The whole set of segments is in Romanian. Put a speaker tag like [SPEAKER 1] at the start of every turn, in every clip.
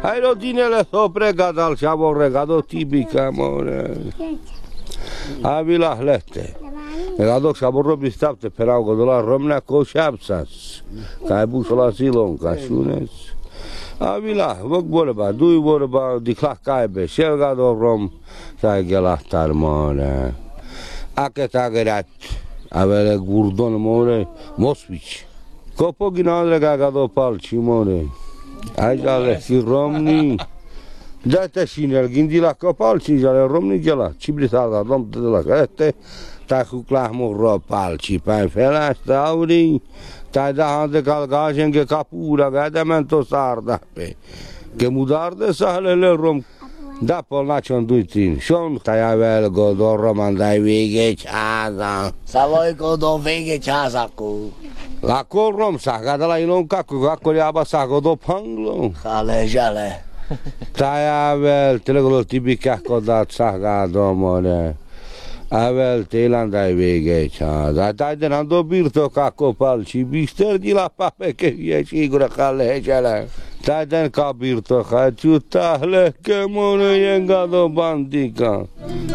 [SPEAKER 1] Hai rodinele s-o pregat al și-a regado tipica, more. Avila hlete. Regado și-a robi stapte perau că dola romnea cu șapsas. Ca ai bușo la silon, ca șunes. Avila, văd vorba, dui vorba, dicla caibe, și el gado rom, s-a ghelat more. Aket agărat, avele gurdon, more, mosvici. Copoghi n-a gado palci, more. Aici ale și romni. De-te și ne-l gândi la copalci, și ale romni gela. Ce brisada, domn, de la crete, ta cu clahmul ropalci, pe fereastră, aurii, ta-i da de calgaje în capura, gade mento sarda pe. Che mudar de sahlele rom. Da, polnacion duitin. Șon ta avea godo romandai vege ceaza.
[SPEAKER 2] Sa voi godo vege ceaza cu.
[SPEAKER 1] La col rom sa, gada la ilon cacu, acolo aba sa godo panglo.
[SPEAKER 2] Jale, jale.
[SPEAKER 1] Ta avea telegolo tipica codat sa gado more. Avea telandai vege ceaza. Ta de nando birto caco palci, bister di la pape che vie sigura jale, jale. Ta den ca birto haciu tahle che more yengado bandica.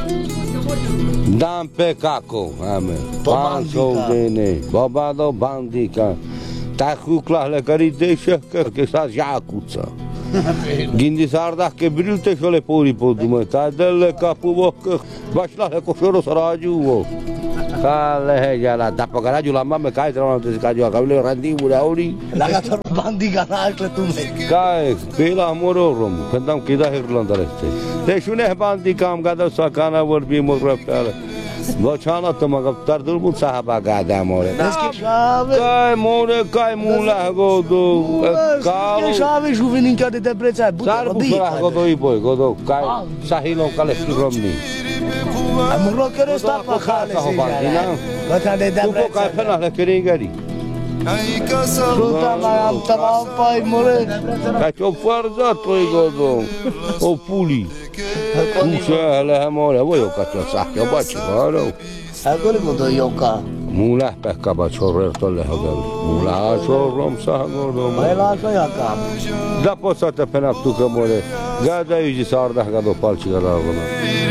[SPEAKER 1] Dan pe caco, amen. Panso dene, babado bandica. Ta cuclahle carideșă că s-a jacuță. Gindi sarda che brilte și le pori podume. Ta delle capu bocă, bașlahle coșoro săragiu. Kale jala, da pagaragiu la mame kai tra te cagiu a cabile randimu da ori.
[SPEAKER 2] La gator bandica nacle tu me.
[SPEAKER 1] Kai, pela mororom, când chida Irlanda este. Deci une bandica am gada sakana vorbim răpeală. Băceana te mă găptar dul mult sahaba gada more. Kai more, kai mula godo.
[SPEAKER 2] Kai șave juvenin că de prețai.
[SPEAKER 1] Dar bucura godo i boy, godo kai sahilo kale romni.
[SPEAKER 2] Am rocere sta pa khale se jala. Bata de
[SPEAKER 1] Tu kai pena la keringari.
[SPEAKER 2] Fruta mai am tamam pai more.
[SPEAKER 1] Ca ce-o farza toi godo. O puli. Ușa la more, voi o ca ce-o sahia baci, varo.
[SPEAKER 2] Acolo godo yoka.
[SPEAKER 1] Mula pe caba chorrer tolle hagal. Mula chorrom sa godo.
[SPEAKER 2] Mai la so yoka.
[SPEAKER 1] Da poți să te pena tu că more. Gada yuji sarda gado palci gada godo.